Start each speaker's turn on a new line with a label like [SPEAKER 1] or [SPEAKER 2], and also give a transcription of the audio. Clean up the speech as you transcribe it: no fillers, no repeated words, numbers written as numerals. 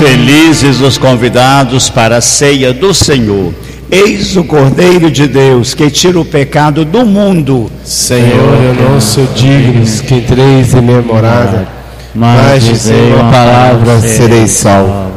[SPEAKER 1] Felizes os convidados para a ceia do Senhor. Eis o Cordeiro de Deus que tira o pecado do mundo.
[SPEAKER 2] Senhor, eu não sou digno que entreis em minha morada, mas dizei uma palavra, serei salvo.